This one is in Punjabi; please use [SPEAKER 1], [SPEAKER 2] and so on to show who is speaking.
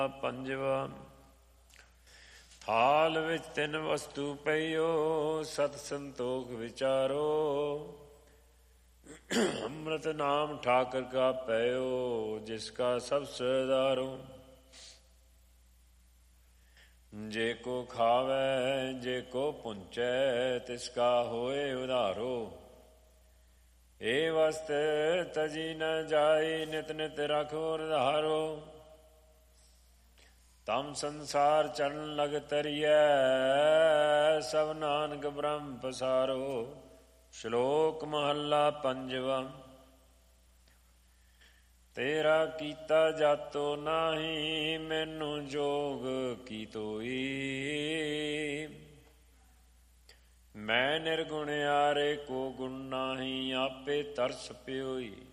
[SPEAKER 1] ਪੰਜਵਾ। ਥਾਲ ਵਿੱਚ ਤਿੰਨ ਵਸਤੂ ਪਈਓ, ਸਤ ਸੰਤੋਖ ਵਿਚਾਰੋ। ਅੰਮ੍ਰਿਤ ਨਾਮ ਠਾਕਰ ਕਾ ਪਇਓ, ਜਿਸ ਕਾ ਸਭ ਸਰਦਾਰੋ। ਜੇ ਕੋ ਖਾਵੈ ਜੇ ਕੋ ਪੁੰਚੈ, ਤਿਸ ਕਾ ਹੋਏ ਉਧਾਰੋ। ਏ ਵਸਤ ਤਜੀ ਨ ਜਾਈ, ਨਿਤ ਨਿਤ ਰਖੋ ਰਧਾਰੋ। ਤਮ ਸੰਸਾਰ ਚਰਨ ਲਗ ਤਰੀਐ, ਸਭ ਨਾਨਕ ਬ੍ਰਹਮ ਪਸਾਰੋ। ਸ਼ਲੋਕ ਮਹੱਲਾ ਪੰਜਵਾ। ਤੇਰਾ ਕੀਤਾ ਜਾਤੋ ਨਾਹੀ, ਮੈਨੂੰ ਜੋਗ ਕੀ ਤੋਈ। ਮੈਂ ਨਿਰਗੁਣਿਆਰੇ ਕੋ ਗੁਣ ਨਾਹੀ, ਆਪੇ ਤਰਸ ਪਿਓਈ।